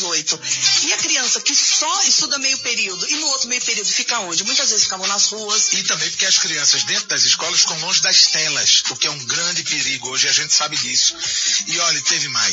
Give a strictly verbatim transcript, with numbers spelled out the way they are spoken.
dezoito. E a criança que só estuda meio período e no outro meio período fica onde? Muitas vezes ficavam nas ruas. E também porque as crianças dentro das escolas ficam longe das telas, o que é um grande perigo hoje, a gente sabe disso. E olha, teve mais.